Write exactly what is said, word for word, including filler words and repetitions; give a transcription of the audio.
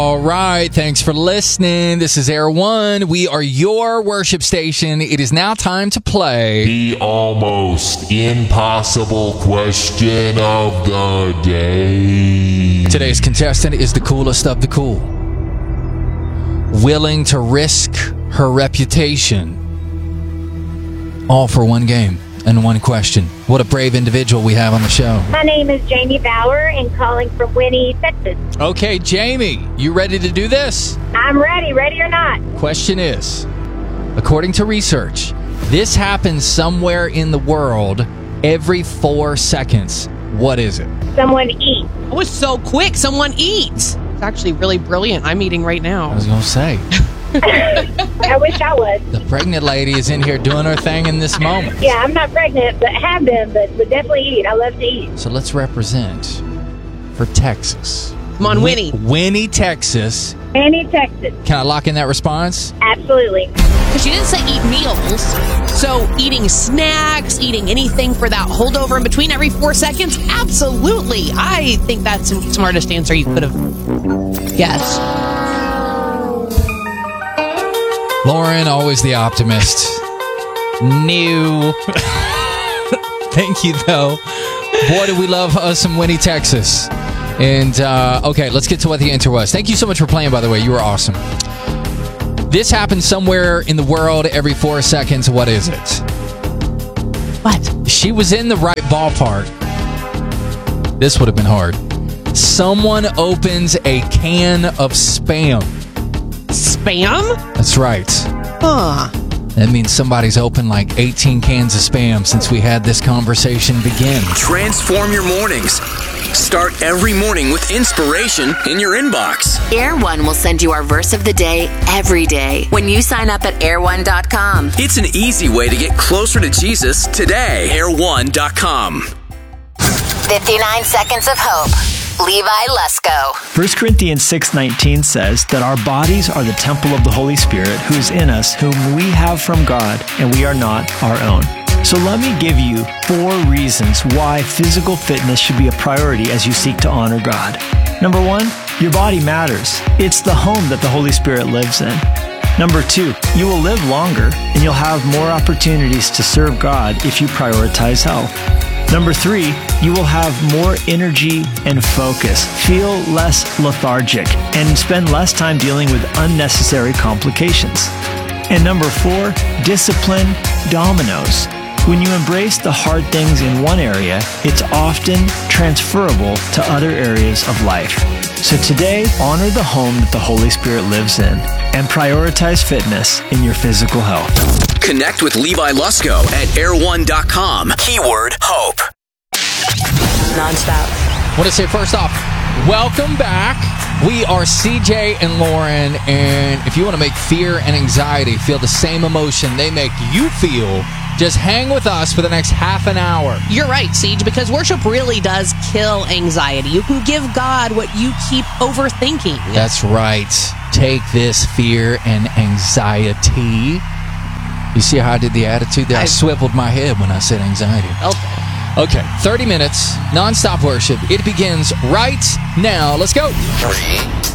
All right, thanks for listening. This is Air One. We are your worship station. It is now time to play the almost impossible question of the day. Today's contestant is the coolest of the cool, willing to risk her reputation, all for one game and one question. What a brave individual we have on the show. My name is Jamie Bauer and calling from Winnie, Texas. Okay, Jamie, you ready to do this? I'm ready, ready or not. Question is, according to research, this happens somewhere in the world every four seconds. What is it? Someone eats. That was so quick. Someone eats. It's actually really brilliant. I'm eating right now. I was going to say. I wish I was. The pregnant lady is in here doing her thing in this moment. Yeah, I'm not pregnant, but have been, but would definitely eat. I love to eat. So let's represent for Texas. Come on, Winnie. Winnie, Texas. Winnie, Texas. Can I lock in that response? Absolutely. Because she didn't say eat meals. So eating snacks, eating anything for that holdover in between every four seconds? Absolutely. I think that's the smartest answer you could have guessed. Lauren, always the optimist. New. Thank you, though. Boy, do we love us some Winnie, Texas. And, uh, okay, let's get to what the answer was. Thank you so much for playing, by the way. You were awesome. This happens somewhere in the world every four seconds. What is it? What? She was in the right ballpark. This would have been hard. Someone opens a can of Spam. Spam? That's right. Huh. That means somebody's opened like eighteen cans of Spam since we had this conversation begin. Transform your mornings. Start every morning with inspiration in your inbox. Air One will send you our verse of the day every day when you sign up at air one dot com. It's an easy way to get closer to Jesus today. air one dot com. fifty-nine seconds of hope. Levi Lusko. First Corinthians six nineteen says that our bodies are the temple of the Holy Spirit who is in us, whom we have from God, and we are not our own. So let me give you four reasons why physical fitness should be a priority as you seek to honor God. Number one, your body matters. It's the home that the Holy Spirit lives in. Number two, you will live longer and you'll have more opportunities to serve God if you prioritize health. Number three, you will have more energy and focus, feel less lethargic, and spend less time dealing with unnecessary complications. And number four, discipline dominoes. When you embrace the hard things in one area, it's often transferable to other areas of life. So today, honor the home that the Holy Spirit lives in and prioritize fitness in your physical health. Connect with Levi Lusko at air one dot com. Keyword hope. Nonstop. I want to say first off, welcome back. We are C J and Lauren, and if you want to make fear and anxiety feel the same emotion they make you feel, just hang with us for the next half an hour. You're right, Siege, because worship really does kill anxiety. You can give God what you keep overthinking. That's right. Take this fear and anxiety. You see how I did the attitude there? I, I swiveled my head when I said anxiety. Okay. Okay, thirty minutes, nonstop worship. It begins right now. Let's go. Three,